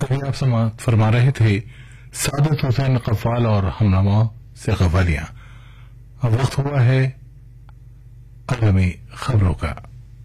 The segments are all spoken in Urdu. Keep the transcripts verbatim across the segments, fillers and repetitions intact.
ابھی آپ سماعت فرما رہے تھے سعادت حسین قفال اور ہمنامہ سے قوالیاں. اب وقت ہوا ہے عالمی خبروں کا.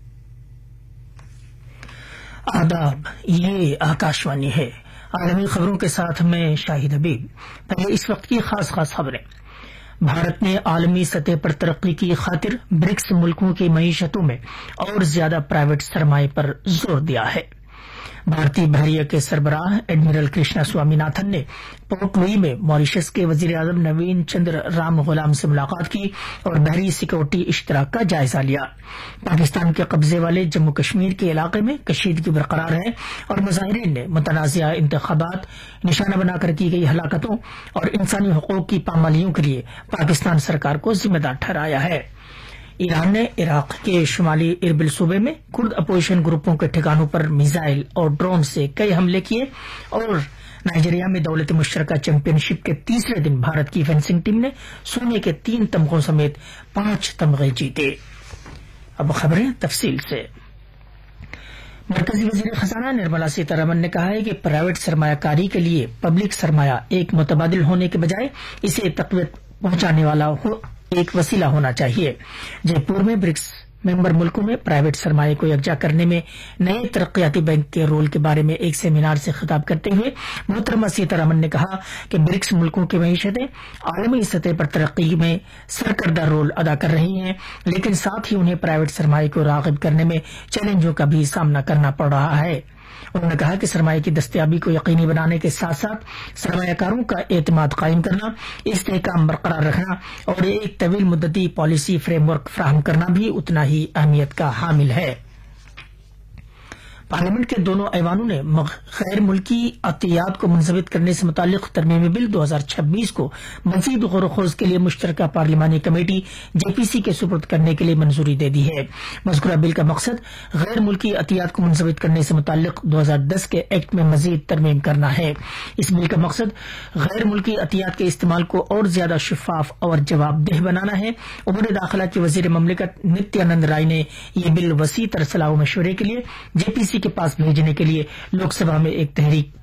آداب، یہ آکاشوانی ہے. عالمی خبروں کے ساتھ میں شاہد حبیب. پہلے اس وقت کی خاص خاص خبریں. بھارت نے عالمی سطح پر ترقی کی خاطر برکس ملکوں کی معیشتوں میں اور زیادہ پرائیویٹ سرمایہ پر زور دیا ہے. بھارتی بحریہ کے سربراہ ایڈمرل کرشنا سوامی ناتھن نے پورٹ لوئی میں ماریشس کے وزیر اعظم نوین چندر رام غلام سے ملاقات کی اور بحری سیکورٹی اشتراک کا جائزہ لیا. پاکستان کے قبضے والے جموں کشمیر کے علاقے میں کشیدگی برقرار ہے اور مظاہرین نے متنازعہ انتخابات، نشانہ بنا کر کی گئی ہلاکتوں اور انسانی حقوق کی پامالیوں کے لیے پاکستان سرکار کو ذمہ دار ٹھہرایا ہے. ایران نے عراق کے شمالی اربل صوبے میں کرد اپوزیشن گروپوں کے ٹھکانوں پر میزائل اور ڈرون سے کئی حملے کیے اور نائجیریا میں دولت مشترکہ چیمپئن شپ کے تیسرے دن بھارت کی فینسنگ ٹیم نے سونے کے تین تمغوں سمیت پانچ تمغے جیتے. اب خبریں تفصیل سے. مرکزی وزیر خزانہ نرملا سیتارمن نے کہا ہے کہ پرائیویٹ سرمایہ کاری کے لیے پبلک سرمایہ ایک متبادل ہونے کے بجائے اسے تقویت پہنچانے والا ہو ایک وسیلہ ہونا چاہیے. جے پور میں برکس ممبر ملکوں میں پرائیویٹ سرمایہ کو یکجا کرنے میں نئے ترقیاتی بینک کے رول کے بارے میں ایک سیمینار سے خطاب کرتے ہوئے محترمہ سیتارمن نے کہا کہ برکس ملکوں کی معیشتیں عالمی سطح پر ترقی میں سرکردہ رول ادا کر رہی ہیں، لیکن ساتھ ہی انہیں پرائیویٹ سرمایہ کو راغب کرنے میں چیلنجوں کا بھی سامنا کرنا پڑ رہا ہے. انہوں نے کہا کہ سرمایہ کی دستیابی کو یقینی بنانے کے ساتھ ساتھ سرمایہ کاروں کا اعتماد قائم کرنا، استحکام برقرار رکھنا اور ایک طویل مدتی پالیسی فریم ورک فراہم کرنا بھی اتنا ہی اہمیت کا حامل ہے. پارلیمنٹ کے دونوں ایوانوں نے غیر ملکی عطیات کو منضبط کرنے سے متعلق ترمیمی بل دو ہزار چھبیس کو مزید غور و خوض کے لیے مشترکہ پارلیمانی کمیٹی جے پی سی کے سپرد کرنے کے لیے منظوری دے دی ہے. مذکورہ بل کا مقصد غیر ملکی عطیات کو منضبط کرنے سے متعلق دو ہزار دس کے ایکٹ میں مزید ترمیم کرنا ہے. اس بل کا مقصد غیر ملکی عطیات کے استعمال کو اور زیادہ شفاف اور جواب دہ بنانا ہے. امور داخلہ کے وزیر مملکت نتیانند رائے نے یہ بل وسیع تر صلاح و مشورے کے لیے جے پی سی کے پاس بھیجنے کے لیے لوک سبھا میں ایک تحریک